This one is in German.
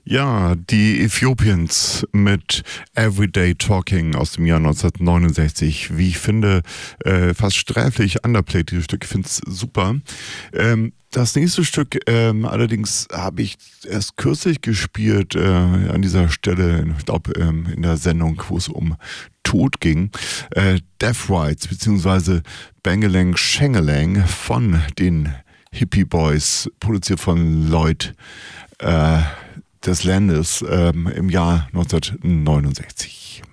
Ja, die Ethiopians mit Everyday Talking aus dem Jahr 1969. Wie ich finde, fast sträflich underplayed, dieses Stück. Ich finde es super. Das nächste Stück allerdings habe ich erst kürzlich gespielt an dieser Stelle, ich glaube in der Sendung, wo es um Tod ging. Death Rights bzw. Bangelang Shangelang von den Hippie Boys, produziert von Lloyd des Landes im Jahr 1969.